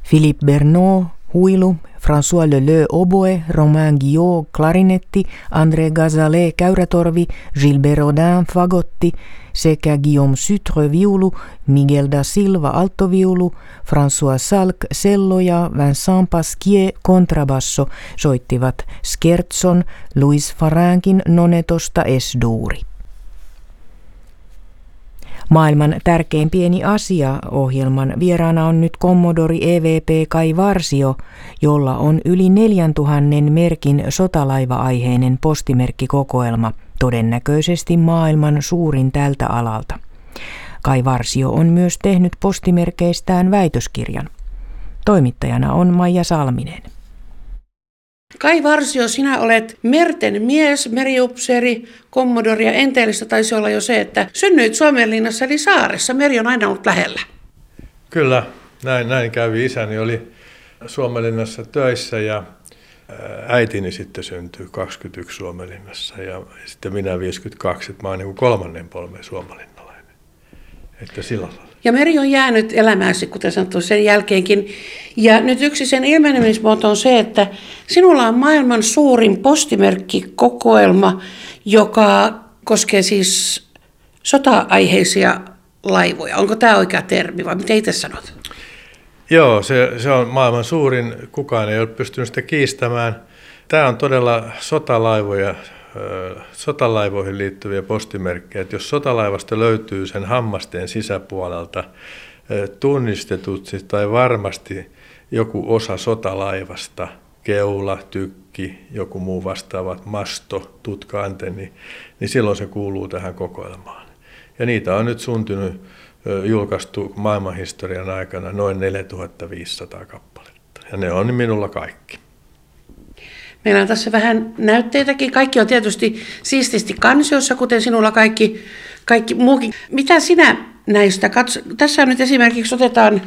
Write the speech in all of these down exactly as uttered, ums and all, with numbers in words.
Philippe Bernot, huilu, François Leleu oboe, Romain Guillot klarinetti, André Gazalet käyrätorvi, Gilbert Rodin fagotti sekä Guillaume Sutre viulu, Miguel da Silva alttoviulu, François Salk cello ja Vincent Pasquier kontrabasso soittivat scherzon Louis Farinkin nonetosta S-duuri. Maailman tärkein pieni asia -ohjelman vieraana on nyt kommodori E V P Kai Varsio, jolla on yli neljäntuhannen merkin sotalaiva-aiheinen postimerkkikokoelma, todennäköisesti maailman suurin tältä alalta. Kai Varsio on myös tehnyt postimerkeistään väitöskirjan. Toimittajana on Maija Salminen. Kai Varsio, sinä olet merten mies, meriupseeri, kommodori ja enteellistä taisi olla jo se, että synnyit Suomenlinnassa eli saaressa. Meri on aina ollut lähellä. Kyllä, näin, näin kävi. Isäni oli Suomenlinnassa töissä ja äitini sitten syntyi kaksikymmentäyksi Suomenlinnassa ja sitten minä viisikymmentäkaksi, että mä oon niin kuin kolmannen polven suomenlinnalainen. Että sillä lailla. Ja meri on jäänyt elämääsi, kuten sanottu, sen jälkeenkin. Ja nyt yksi sen ilmenemismuoto on se, että sinulla on maailman suurin postimerkkikokoelma, joka koskee siis sota-aiheisia laivoja. Onko tämä oikea termi vai mitä itse sanot? Joo, se, se on maailman suurin. Kukaan ei ole pystynyt sitä kiistämään. Tämä on todella sotalaivoja. Sotalaivoihin liittyviä postimerkkejä, että jos sotalaivasta löytyy sen hammasteen sisäpuolelta tunnistetut tai varmasti joku osa sotalaivasta, keula, tykki, joku muu vastaava, masto, tutka, antenni, niin silloin se kuuluu tähän kokoelmaan. Ja niitä on nyt syntynyt, julkaistu maailmanhistorian aikana noin neljätuhattaviisisataa kappaletta, ja ne on minulla kaikki. Meillä on tässä vähän näytteitäkin. Kaikki on tietysti siististi kansiossa, kuten sinulla kaikki, kaikki muukin. Mitä sinä näistä katso? Tässä on nyt esimerkiksi otetaan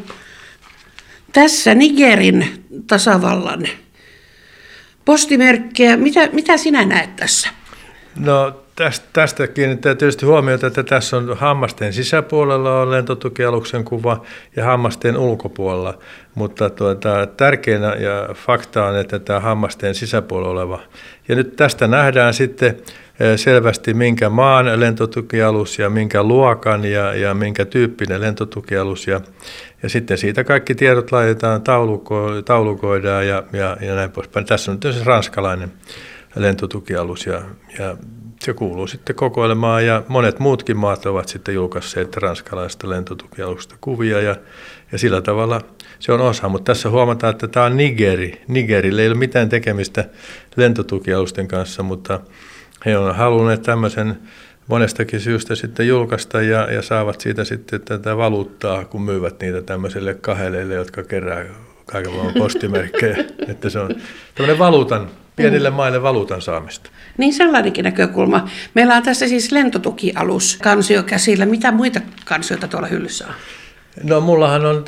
tässä Nigerin tasavallan postimerkkejä. Mitä, mitä sinä näet tässä? No tästä, tästä kiinnittää tietysti huomiota, että tässä on hammasteen sisäpuolella on lentotukialuksen kuva ja hammasteen ulkopuolella, mutta tuota, tärkeänä ja fakta on, että tämä hammasteen sisäpuolella oleva. Ja nyt tästä nähdään sitten selvästi minkä maan lentotukialus ja minkä luokan ja, ja minkä tyyppinen lentotukialus ja, ja sitten siitä kaikki tiedot laitetaan, tauluko, taulukoidaan ja, ja, ja näin poispäin. Tässä on nyt ranskalainen lentotukialus ja, ja se kuuluu sitten kokoelmaan ja monet muutkin maat ovat sitten julkaisseet ranskalaisesta lentotukialuksesta kuvia ja, ja sillä tavalla se on osa, mutta tässä huomataan, että tämä on Nigeri. Nigerillä ei ole mitään tekemistä lentotukialusten kanssa, mutta he on halunneet tämmöisen monestakin syystä sitten julkaista ja, ja saavat siitä sitten tätä valuuttaa, kun myyvät niitä tämmöisille kaheleille, jotka kerää kaiken maailman postimerkkejä, että se on tämmöinen valuutan, pienille maille valuutan saamista. Niin sellainenkin näkökulma. Meillä on tässä siis lentotukialus kansio käsillä. Mitä muita kansioita tuolla hyllyssä on? No mullahan on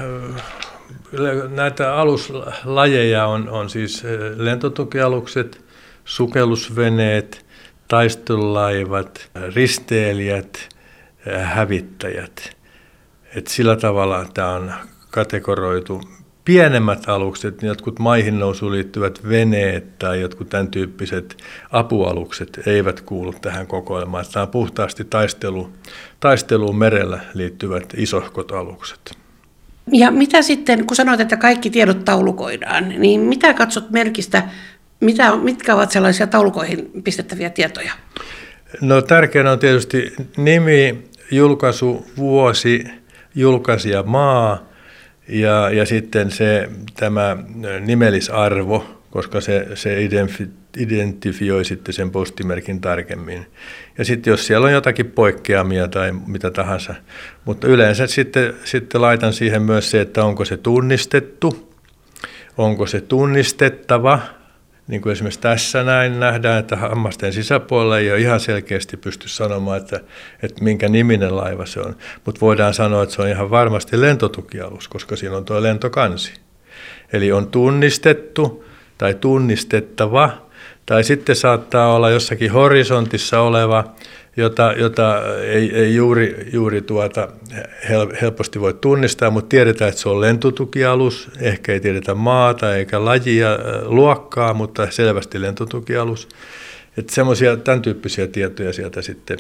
näitä aluslajeja on, on siis lentotukialukset, sukellusveneet, taistelulaivat, risteilijät, hävittäjät. Et sillä tavalla tämä on kategoroitu. Pienemmät alukset, jotkut maihin nousuun liittyvät veneet tai jotkut tämän tyyppiset apualukset eivät kuulu tähän kokoelmaan. Tämä on puhtaasti taistelu, taisteluun merellä liittyvät isohkot alukset. Ja mitä sitten, kun sanoit, että kaikki tiedot taulukoidaan, niin mitä katsot merkistä, mitä, mitkä ovat sellaisia taulukoihin pistettäviä tietoja? No tärkeänä on tietysti nimi, julkaisu, vuosi, julkaisija maa. Ja, ja sitten se, tämä nimellisarvo, koska se, se identifioi sitten sen postimerkin tarkemmin. Ja sitten jos siellä on jotakin poikkeamia tai mitä tahansa, mutta yleensä sitten, sitten laitan siihen myös se, että onko se tunnistettu, onko se tunnistettava. Niin kuin esimerkiksi tässä näin nähdään, että hammasteen sisäpuolella ei ole ihan selkeästi pysty sanomaan, että, että minkä niminen laiva se on. Mutta voidaan sanoa, että se on ihan varmasti lentotukialus, koska siinä on tuo lentokansi. Eli on tunnistettu tai tunnistettava, tai sitten saattaa olla jossakin horisontissa oleva jota, jota ei, ei juuri, juuri tuota helposti voi tunnistaa, mutta tiedetään, että se on lentotukialus. Ehkä ei tiedetä maata eikä lajia, luokkaa, mutta selvästi lentotukialus. Että semmoisia, tämän tyyppisiä tietoja sieltä sitten,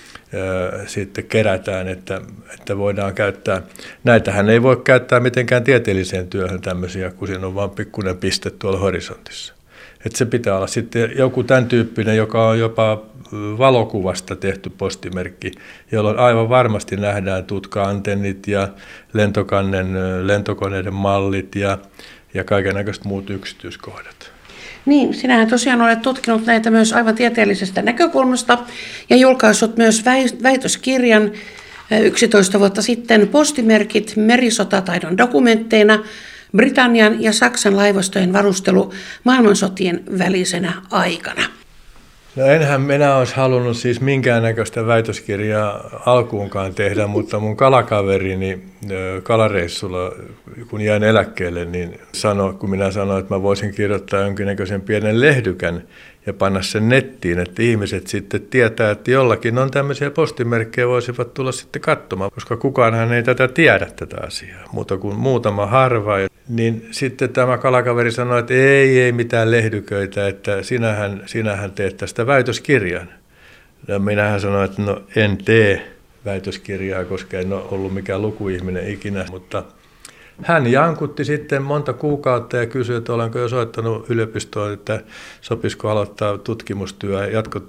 ää, sitten kerätään, että, että voidaan käyttää. Näitähän ei voi käyttää mitenkään tieteelliseen työhön tämmöisiä, kun siinä on vain pikkuinen piste tuolla horisontissa. Että se pitää olla sitten joku tämän tyyppinen, joka on jopa valokuvasta tehty postimerkki, jolloin aivan varmasti nähdään tutka-antennit ja lentokannen, lentokoneiden mallit ja, ja kaikennäköiset muut yksityiskohdat. Niin, sinähän tosiaan olet tutkinut näitä myös aivan tieteellisestä näkökulmasta ja julkaissut myös väitöskirjan yksitoista vuotta sitten Postimerkit merisotataidon dokumentteina, Britannian ja Saksan laivastojen varustelu maailmansotien välisenä aikana. No enhän minä olisi halunnut siis minkäännäköistä väitöskirjaa alkuunkaan tehdä, mutta mun kalakaverini kalareissulla, kun jäin eläkkeelle, niin sanoi, kun minä sanoin, että mä voisin kirjoittaa jonkinnäköisen pienen lehdykän ja panna sen nettiin, että ihmiset sitten tietää, että jollakin on tämmöisiä postimerkkejä, voisivat tulla sitten katsomaan, koska kukaanhan ei tätä tiedä tätä asiaa, mutta kun muutama harva. Niin sitten tämä kalakaveri sanoi, että ei, ei mitään lehdyköitä, että sinähän, sinähän teet tästä väitöskirjan. Ja minähän sanoin, että no en tee väitöskirjaa, koska en ole ollut mikään lukuihminen ikinä, mutta hän jankutti sitten monta kuukautta ja kysyi, että olenko jo soittanut yliopistoon, että sopisiko aloittaa tutkimustyö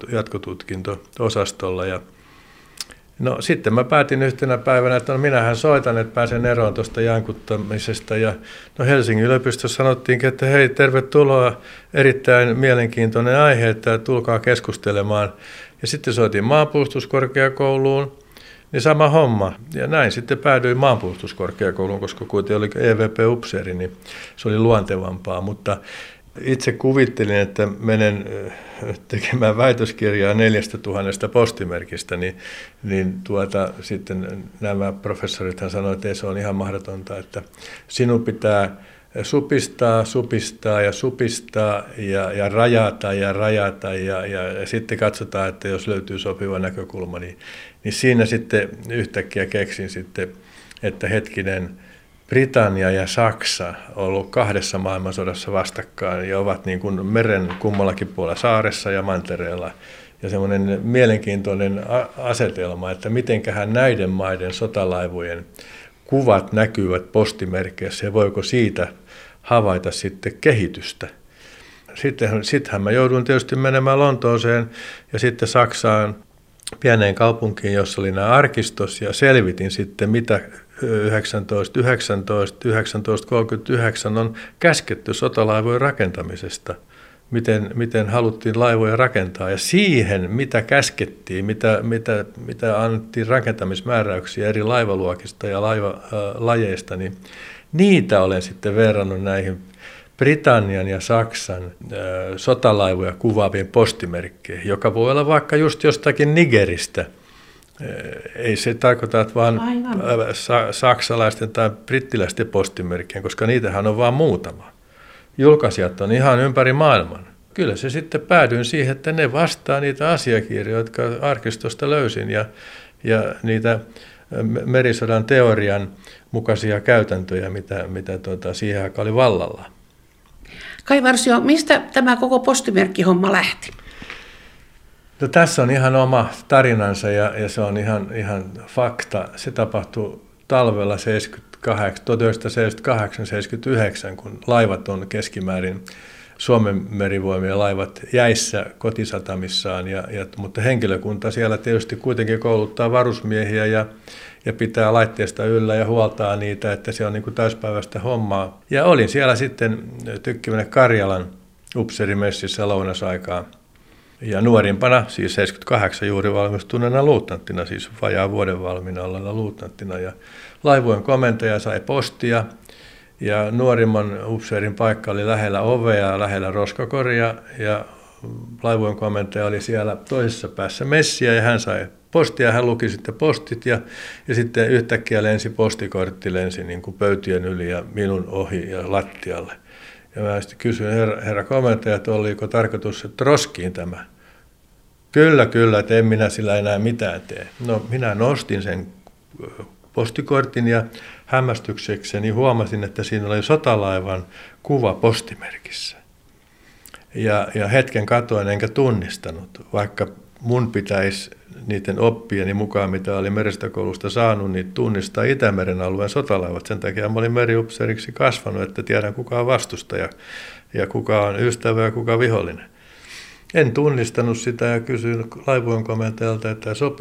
jatkotutkinto-osastolla. Ja no sitten mä päätin yhtenä päivänä, että no minähän soitan, että pääsen eroon tuosta jankuttamisesta. Ja no Helsingin yliopistossa sanottiinkin, että hei, tervetuloa, erittäin mielenkiintoinen aihe, että tulkaa keskustelemaan. Ja sitten soitin maanpuolustuskorkeakouluun, niin sama homma. Ja näin sitten päädyin maanpuolustuskorkeakouluun, koska kuitenkin oli E V P-upseeri, niin se oli luontevampaa. Mutta itse kuvittelin, että menen tekemään väitöskirjaa neljästä tuhannesta postimerkistä, niin, niin tuota, sitten nämä professorithan sanoivat, että se on ihan mahdotonta, että sinun pitää supistaa, supistaa ja supistaa ja, ja rajata ja rajata ja, ja, ja sitten katsotaan, että jos löytyy sopiva näkökulma, niin, niin siinä sitten yhtäkkiä keksin sitten, että hetkinen, Britannia ja Saksa on ollut kahdessa maailmansodassa vastakkain ja ovat niin kuin meren kummallakin puolella saaressa ja mantereella. Ja semmoinen mielenkiintoinen asetelma, että mitenköhän näiden maiden sotalaivojen kuvat näkyvät postimerkeissä ja voiko siitä havaita sitten kehitystä. Sitten, sittenhän mä jouduin tietysti menemään Lontooseen ja sitten Saksaan pieneen kaupunkiin, jossa oli nämä arkistos ja selvitin sitten, mitä yhdeksäntoista yhdeksäntoista yhdeksäntoista kolmekymmentäyhdeksän on käsketty sotalaivojen rakentamisesta. Miten, miten haluttiin laivoja rakentaa ja siihen, mitä käskettiin, mitä, mitä, mitä annettiin rakentamismääräyksiä eri laivaluokista ja laivalajeista, niin niitä olen sitten verrannut näihin Britannian ja Saksan äh, sotalaivoja kuvaaviin postimerkkeihin, joka voi olla vaikka just jostakin Nigeristä. Äh, ei se tarkoita, että vaan äh, sa- saksalaisten tai brittiläisten postimerkkien, koska niitähän on vain muutama. Julkaisijat on ihan ympäri maailman. Kyllä se sitten päädyin siihen, että ne vastaa niitä asiakirjoja, jotka arkistosta löysin ja, ja niitä merisodan teorian mukaisia käytäntöjä, mitä, mitä tuota, siihen aikaan oli vallalla. Kai Varsio, mistä tämä koko postimerkkihomma lähti? No, tässä on ihan oma tarinansa ja, ja se on ihan, ihan fakta. Se tapahtui talvella tuhatyhdeksänsataaseitsemänkymmentäkahdeksan seitsemänkymmentäyhdeksän, kun laivat on keskimäärin, Suomen merivoimien laivat jäissä kotisatamissaan, ja, ja, mutta henkilökunta siellä tietysti kuitenkin kouluttaa varusmiehiä ja, ja pitää laitteesta yllä ja huoltaa niitä, että se on niin kuin täyspäiväistä hommaa. Ja olin siellä sitten Tykkimäinen Karjalan upseerimessissä lounasaikaa. Ja nuorimpana, siis seitsemänkymmentäkahdeksan juuri valmistuneena luutnanttina, siis vajaa vuoden valmiina olleena luutnanttina. Ja laivueen komentaja sai postia ja nuorimman upseerin paikka oli lähellä ovea, lähellä roskakoria ja laivueen komentaja oli siellä toisessa päässä messiä ja hän sai postia, hän luki sitten postit ja, ja sitten yhtäkkiä lensi postikortti lensi niin kuin pöytien yli ja minun ohi ja lattialle. Ja mä sitten kysyin herra, herra komentaja, että oliko tarkoitus, että roskiin tämä. Kyllä, kyllä, että en minä sillä enää mitään tee. No minä nostin sen postikortin ja hämmästyksekseni huomasin, että siinä oli sotalaivan kuva postimerkissä. Ja, ja hetken katoin enkä tunnistanut, vaikka mun pitäisi niiden oppieni mukaan, mitä oli Merensastakoulusta saanut, niin tunnistaa Itämeren alueen sotalaivat. Sen takia mä olin meriupseeriksi kasvanut, että tiedän kuka on vastustaja ja kuka on ystävä ja kuka vihollinen. En tunnistanut sitä ja kysyin laivueen komentajalta, että sopii.